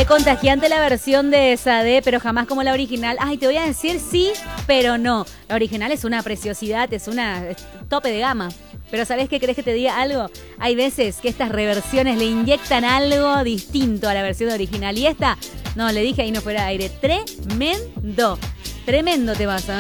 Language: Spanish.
contagiante la versión de Sade, pero jamás como la original. Ay, te voy a decir sí, pero no. La original es una preciosidad, es tope de gama. Pero ¿sabés qué? ¿Querés que te diga algo? Hay veces que estas reversiones le inyectan algo distinto a la versión original. Y esta, no, le dije ahí no fuera de aire. Tremendo. Tremendo te vas a